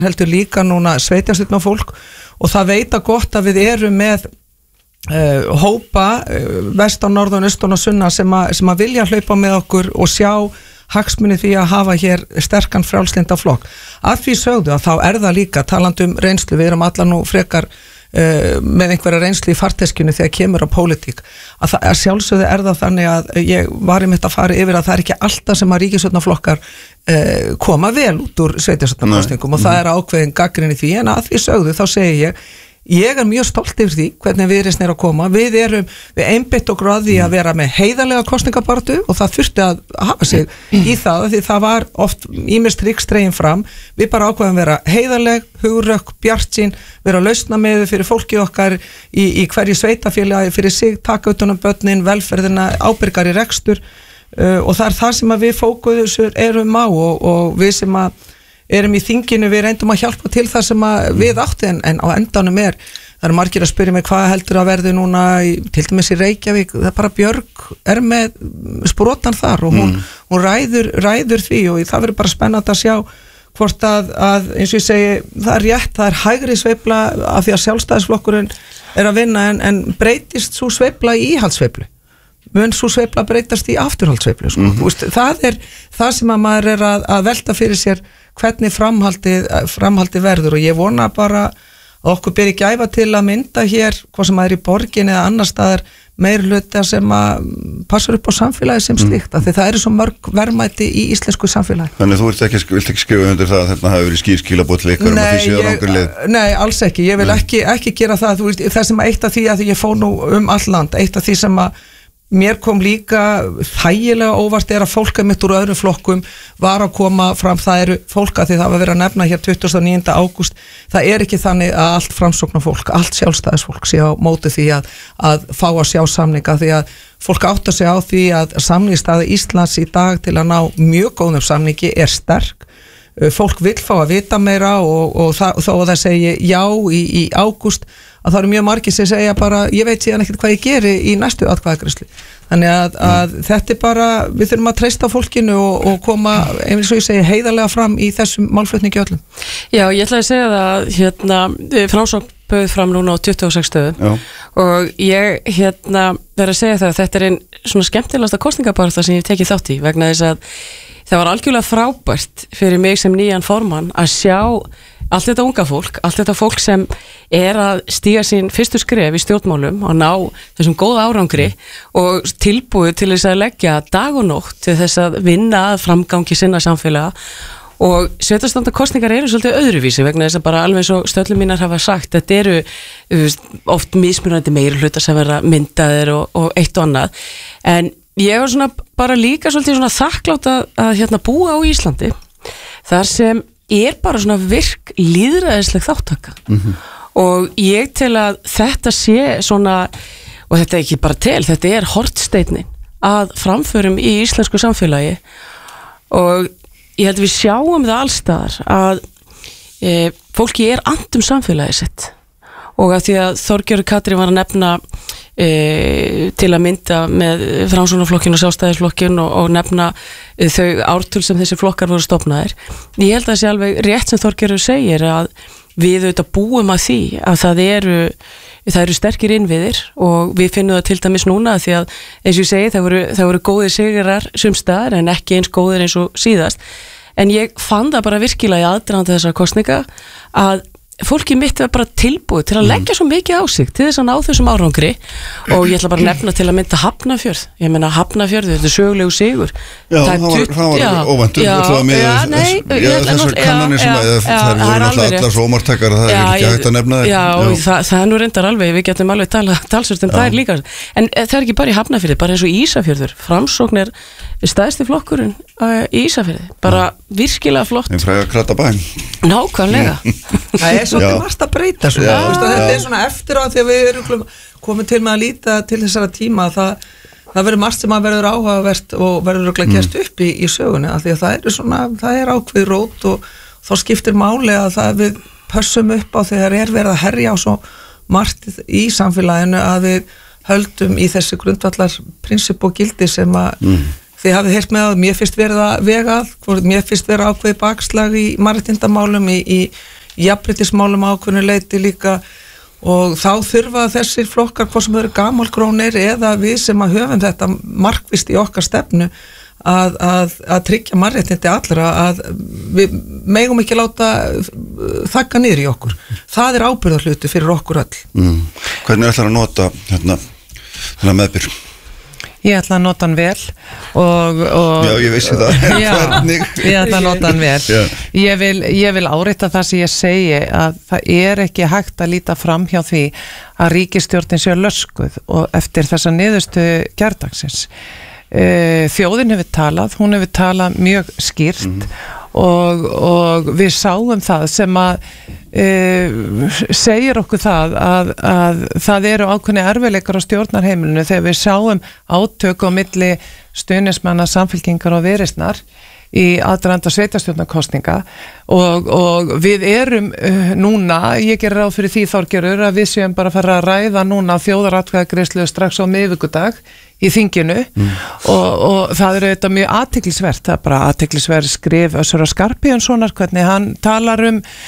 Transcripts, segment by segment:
heldur líka núna sveitarstjórnarfólk og það veit að gott að við erum með hópa vestan, norðan, austan og sunna sem að vilja hlaupa með okkur og sjá hagsmuni því að hafa hér sterkan frjálslynda flokk. Að því sögðu að þá það líka talandi reynslu, við erum alla nú frekar með einhverja reynslu í farteskinu þegar kemur á pólitík að sjálfsögðu það þannig að ég var einmitt að fara yfir að það ekki alltaf sem að ríkisstjórnarflokkar koma vel út úr sveitarstjórnarkosningum og það ákveðin gagnrýni því en að því sögðu þá segi ég mjög stolt yfir því hvernig Viðreisn að koma, við einbeitt okkur að því að vera með heiðarlega kosningabaráttu og það þurfti að hafa sig í það því það var oft ýmist ríkstregin fram, við bara ákveðum vera heiðarleg, hugurökk, bjartsýn, vera lausnamiði fyrir fólkið okkar í hverju sveitafélagi fyrir sig, taka utan börnin, velferðina, ábyrgar í rekstur og það sem að við fókuðum erum á og við sem að erum í þinginu, við reyndum að hjálpa til það sem að við áttu en á endanum það eru margir að spyrja mig hvað heldur að verði núna til dæmis í Reykjavík, það bara Björg með sprotan þar og hún ræður því og það verður bara spennandi að sjá hvort að eins og ég segi, það rétt, það hægri sveifla af því að Sjálfstæðisflokkurinn að vinna en breytist svo sveifla í íhaldssveiflu mun svo sveifla breytast í afturhaldssveiflu það það sem að maður að velta fyrir sér hvernig framhaldi verður og ég vona bara að okkur beri gæfa til að mynda hér hvað sem í borginni eða annar staðar meirhluta sem að passar upp á samfélagi sem slíkt af því það eru svo mörg verðmæti í íslensku samfélagi. Þannig þú vilt ekki skrifa undir það að þetta hafi verið skýrskilaboð til ykkur að því séu rangarlið? Nei, alls ekki, ég vil ekki gera það það sem eitt af því að ég fór nú all land, eitt af því sem að mér kom líka þægilega óvart að fólk mitt úr öðrum flokkum var að koma fram, það eru fólk að því það var verið að nefna hér 29. ágúst, það ekki þannig að allt framsóknarfólk, allt sjálfstæðisfólk sé á móti því að fá að sjá samninga því að fólk áttar sig á því að samningsstaða Íslands í dag til að ná mjög góðum samningi sterk, fólk vill fá að vita meira og þó að það segi já í ágúst að það eru mjög margir sem segja bara ég veit síðan ekkert hvað ég geri í næstu atkvæðagreiðslu þannig að þetta bara við þurfum að treysta fólkinu og koma eins og ég segi heiðarlega fram í þessum málflutningi öllum. Já, ég ætlaði að segja það Framsókn bauð fram núna á 26 stöðum og ég verð að segja það að þetta einn svona skemmtilegasta kosningabaráttu sem ég hef tekið þátt í vegna þess að það var algjörlega frábært fyrir mig sem nýjan formann að sjá allt þetta unga fólk, allt þetta fólk sem að stíga sín fyrstu skref í stjórnmálum og ná þessum góða árangri og tilbúið til þess að leggja dag og nótt til þess að vinna að framgangi sinna samfélaga og sveitarstjórnarkosningar eru svolítið öðruvísi vegna þess að bara alveg eins og stöllum mínar hafa sagt þetta eru oft mismunandi meirihlutar sem vera myndaðir og eitt og annað en ég var svona bara líka svolítið svona þakklátt að búa á Íslandi þar sem bara svona virk lýðræðisleg þáttaka og ég tel að þetta sé svona og þetta ekki bara þetta hornsteinninn að framförum í íslensku samfélagi og ég held að við sjáum það allstaðar að fólki andum samfélagi sitt og að því að Þorgerður Katrín var að nefna til að mynda með Framsóknarflokkinn og Sjálfstæðisflokkinn og nefna þau ártöl sem þessi flokkar voru stofnaðir. Ég held að það sé alveg rétt sem Þorgerður segir að við auðvitað búum að því að það eru sterkir innviðir og við finnum það til dæmis núna því að eins og ég segi það voru góðir sigrar sums staðar en ekki eins góðir eins og síðast en ég fann það bara virkilega í aðdraganda þessara kosninga að fólki mitt var bara tilbúið til að leggja svo mikið á sig til þess að ná þessum árangri og ég ætla bara að nefna til að mynda Hafnarfjörð ég meina Hafnarfjörð, þetta sögulegu sigur það var óvæntur þessar kannanir sem það voru náttúrulega allar svo ómartakar að það ekki hægt að nefna það nú reyndar alveg, við getum alveg talsvört þær líka, en það ekki bara í Hafnarfjörði, bara eins og Ísafjörður Framsókn stærsti flokkurinn í Ísafjörði, bara virkilega flott en fræga kratabæn nákvæmlega það svolítið margt að breyta þetta svona eftir á því að við erum komin til með að líta til þessara tíma það verður margt sem að verður áhugavert og verður gert upp í sögunni af því að það ákveð rót og þá skiptir máli að það við pössum upp á þegar verið að herja á svo margt í samfélaginu að við höldum í þessi grundvallar prinsip og gildi sem að þið hafið heyrt með að mér finnst verið að vegað, mér finnst verið ákveði bakslag í mannréttindamálum, í jafnréttismálum ákveðinu leiti líka og þá þurfa þessir flokkar hvort sem eru gamalgrónir eða við sem að höfum þetta markvisst í okkar stefnu að tryggja mannréttindi allra að við megum ekki láta þagga niður í okkur. Það ábyrgðarhluti fyrir okkur öll. Hvernig ætlar að nota þennan meðbyr? Ég ætla að nota hann vel og Já, ég vissi það. Hvernig? Ég ætla að nota hann vel. Ég vil árétta það sem ég segi að það ekki hægt að líta fram hjá því að ríkisstjórnin sé löskuð og eftir þessa niðurstöðu gærdagsins. Þjóðin hún hefur talað mjög skýrt og við sáum það sem að segir okkur það að það eru ákveðni erfiðleikar á stjórnarheimilinu þegar við sáum átök á milli stuðningsmanna Samfylkingar og Viðreisnar í aðdraganda sveitarstjórnarkosninga og við erum núna, ég gerir ráð fyrir því Þorgerður að við séum bara að fara að ræða núna þjóðaratkvæðagreiðslu strax á miðvikudag í þinginu og það auðvitað mjög athyglisvert, það bara athyglisvert skrif Össur Skarphéðinssonar hvernig hann talar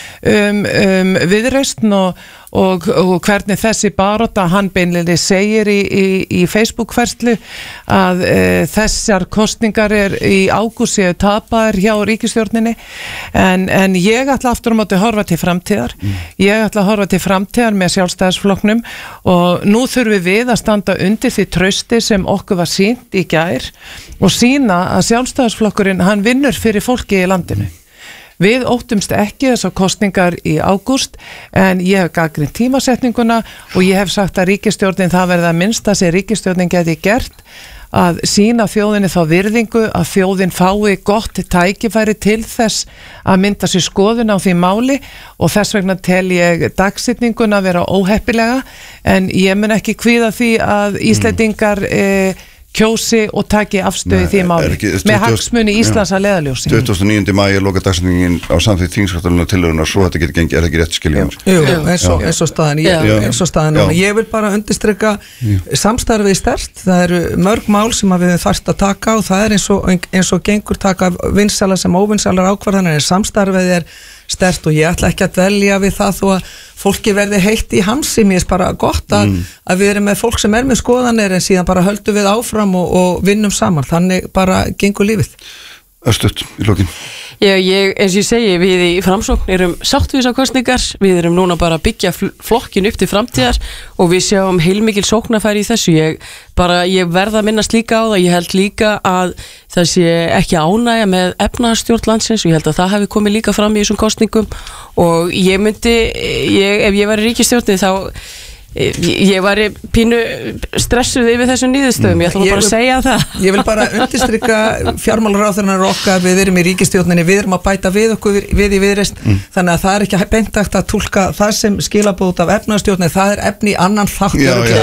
Viðreisn og hvernig þessi barátta hann beinlega segir í Facebook-færslu að þessar kosningar í ágúst séu tapaðar hjá ríkisstjórninni en ég ætla aftur á móti að horfa til framtíðar ég ætla að horfa til framtíðar með Sjálfstæðisflokknum og nú þurfum við að standa undir því trausti sem okkur var sýnt í gær og sýna að Sjálfstæðisflokkurinn hann vinnur fyrir fólki í landinu. Við óttumst ekki þessar kosningar í ágúst en ég hef gagnrýnt tímasetninguna og ég hef sagt að ríkisstjórnin það verði að minnsta sem ríkisstjórnin geti gert að sýna þjóðinni þá virðingu að þjóðin fái gott tækifæri til þess að mynda sér skoðun á því máli og þess vegna tel ég dagsetninguna vera óheppilega en ég mun ekki kvíða því að Íslendingar kjósi og taki afstöðu því máli með hagsmuni Íslands að leiðarljósi. 29. maí loka dagsetningin á samþykkt þingskaptarinnar tillögunnar svo þetta getur gengið, ekki rétt skiljum? Eins og staðan. Ég vil bara undirstrika samstarfið sterkt, það eru mörg mál sem við þarft að taka og það eins og gengur taka vinsælar sem óvinsælar ákvarðanir en samstarfið sterkt og ég ætla ekki að dvelja við það þó að fólki verði heitt í hamsi, mér bara gott að við erum með fólk sem með skoðanir en síðan bara höldum við áfram og vinnum saman, þannig bara gengur lífið. Östuð í lokin. Eins og ég segi, við í Framsókn erum sátt við þessar kosningar, við erum núna bara að byggja flokkin upp til framtíðar og við sjáum heilmikil sóknarfæri í þessu, ég verð að minnast líka á það, ég held líka að það sé ekki ánægja með efnahagsstjórn landsins og ég held að það hafi komið líka fram í þessum kosningum og ef ég væri ríkisstjórnin þá ég var pínu stressuð yfir þessum nýðustöðum, ég ætla bara að segja það. Ég vil bara undirstrika fjármálaráðherrar okkar, við erum í ríkisstjórninni, við erum að bæta við okkur við í Viðreisn, þannig að það ekki beintakt að túlka það sem skilabót af efnahagsstjórninni, það ekki annan þátt.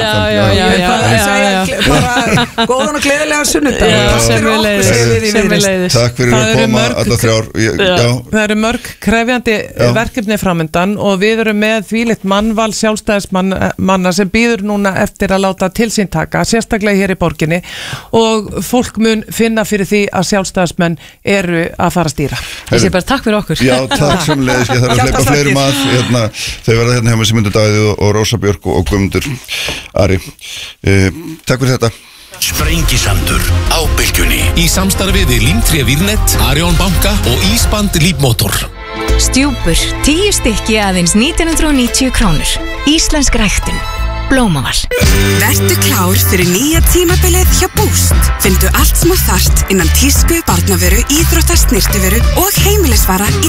Bara góðan og gleðilega sunnudag. Takk fyrir að koma alla þrjár. Það eru mörg krefjandi verkefni framundan og við erum með þvílíkt mannval Sjálfstæðismanna sem býður núna eftir að láta til sín taka, sérstaklega hér í borginni og fólk mun finna fyrir því að Sjálfstæðismenn eru að fara að stýra. Ég sé bara takk fyrir okkur. Já, takk samlega, ég þarf að hleypa fleirum að þau verða hérna hjá með Sigmundur Davíð og Rósa Björk og Guðmundur Ari. Takk fyrir þetta. Sprengisandur á Bylgjunni í samstarfi við Límtré Vírnet, Arion banka og Ísband Lífmotor. Stjúpur, 10 stykki aðeins 1990 krónur. Íslensk ræktun. Blómaval. Vertu klár fyrir nýja tímabilið hjá Boost. Fyndu allt sem þú þarft innan tísku, barnavöru, íþrótta, snyrtivöru og heimilisvara í